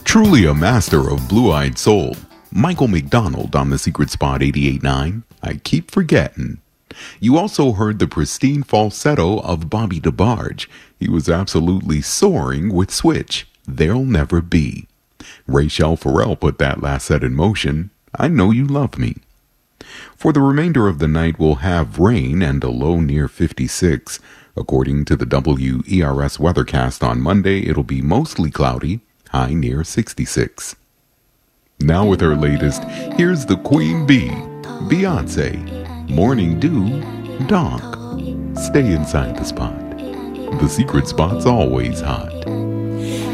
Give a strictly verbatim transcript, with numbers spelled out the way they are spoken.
Truly a master of blue-eyed soul, Michael McDonald on the Secret Spot eighty-eight point nine, I Keep Forgetting. You also heard the pristine falsetto of Bobby DeBarge. He was absolutely soaring with Switch, There'll Never Be. Rachel Farrell put that last set in motion, I Know You Love Me. For the remainder of the night, we'll have rain and a low near fifty-six. According to the W E R S weathercast on Monday, it'll be mostly cloudy, high near sixty-six. Now with her latest, here's the Queen Bee, Beyonce, Morning Dew, Donk. Stay inside the spot. The Secret Spot's always hot.